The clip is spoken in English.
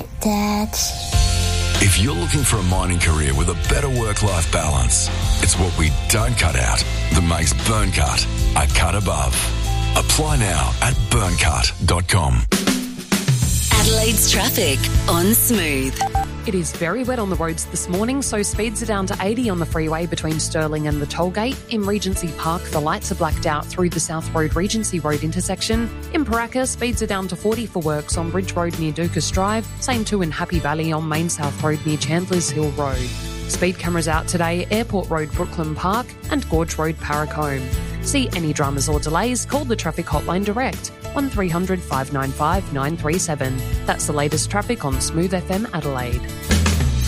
it, Dad. If you're looking for a mining career with a better work-life balance, it's what we don't cut out that makes Burncut a cut above. Apply now at burncut.com. Adelaide's traffic on Smooth. It is very wet on the roads this morning, so speeds are down to 80 on the freeway between Stirling and the tollgate. In Regency Park, the lights are blacked out through the South Road Regency Road intersection. In Paraka, speeds are down to 40 for works on Ridge Road near Dukas Drive. Same too in Happy Valley on Main South Road near Chandler's Hill Road. Speed cameras out today, Airport Road, Brooklyn Park and Gorge Road, Parracombe. See any dramas or delays, call the traffic hotline direct, 1300 595 937. That's the latest traffic on Smooth FM Adelaide.